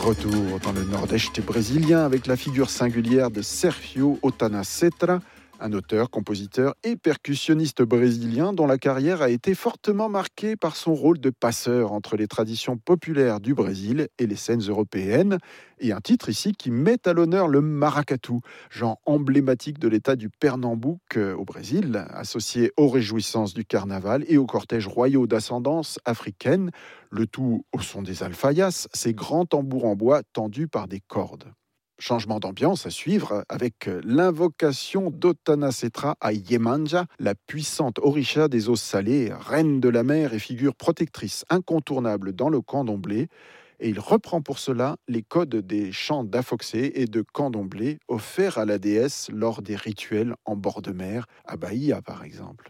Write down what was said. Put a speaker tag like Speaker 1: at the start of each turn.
Speaker 1: Retour dans le nord-est brésilien avec la figure singulière de Sergio Otana Cetra, un auteur, compositeur et percussionniste brésilien dont la carrière a été fortement marquée par son rôle de passeur entre les traditions populaires du Brésil et les scènes européennes. Et un titre ici qui met à l'honneur le maracatu, genre emblématique de l'état du Pernambouc au Brésil, associé aux réjouissances du carnaval et aux cortèges royaux d'ascendance africaine. Le tout au son des alfayas, ces grands tambours en bois tendus par des cordes. Changement d'ambiance à suivre avec l'invocation d'Otana Cetra à Yemanja, la puissante orisha des eaux salées, reine de la mer et figure protectrice incontournable dans le candomblé. Et il reprend pour cela les codes des chants d'Afoxé et de candomblé offerts à la déesse lors des rituels en bord de mer, à Bahia par exemple.